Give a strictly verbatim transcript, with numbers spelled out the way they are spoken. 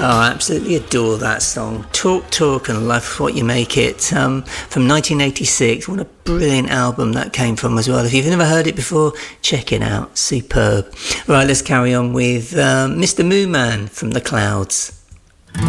Oh, I absolutely adore that song. Talk, Talk and Life What You Make It, um, from nineteen eighty-six. What a brilliant album that came from as well. If you've never heard it before, check it out. Superb. Right, let's carry on with um, Mister Mooman from The Clouds.